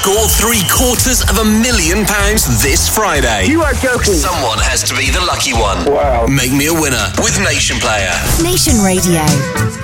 Score £750,000 this Friday. You are joking. Someone has to be the lucky one. Wow. Make me a winner with Nation Player. Nation Radio.